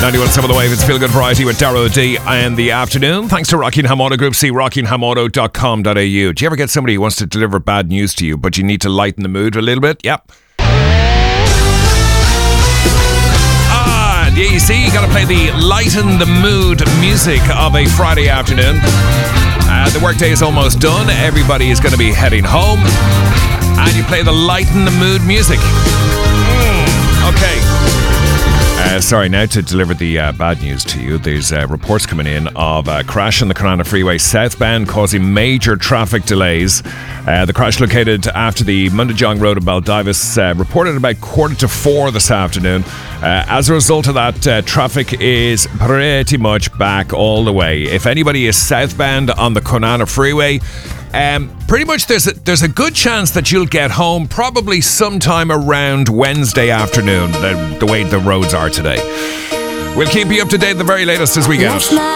91.7 The Wave. It's Feel Good Variety with Darrow D in the afternoon. Thanks to Rockingham Auto Group. See rockinghamauto.com.au. Do you ever get somebody who wants to deliver bad news to you, but you need to lighten the mood a little bit? Yep. Yeah, you see, you got to play the lighten the mood music of a Friday afternoon. The workday is almost done. Everybody is going to be heading home. And you play the lighten the mood music. Okay. Sorry, now to deliver the bad news to you. There's reports coming in of a crash on the Coronana Freeway southbound causing major traffic delays. The crash located after the Mundijong Road in Baldivis, reported about 3:45 this afternoon. As a result of that, traffic is pretty much back all the way. If anybody is southbound on the Coronana Freeway, pretty much there's a good chance that you'll get home probably sometime around Wednesday afternoon, the way the roads are today. We'll keep you up to date the very latest as we get it.